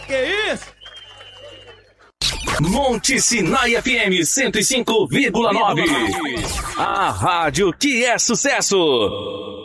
Que isso? Monte Sinai FM 105,9. A rádio que é sucesso.